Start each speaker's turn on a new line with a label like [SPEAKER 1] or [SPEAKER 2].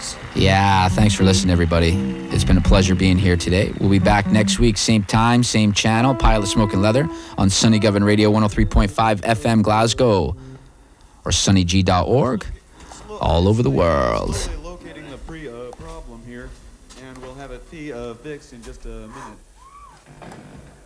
[SPEAKER 1] Yeah, thanks for listening, everybody. It's been a pleasure being here today. We'll be back next week, same time, same channel, Pilot Smoking Leather, on Sunny Govern Radio 103.5 FM Glasgow, or sunnyg.org, all over the world.
[SPEAKER 2] Locating the problem here, and we'll have it fixed in just a minute.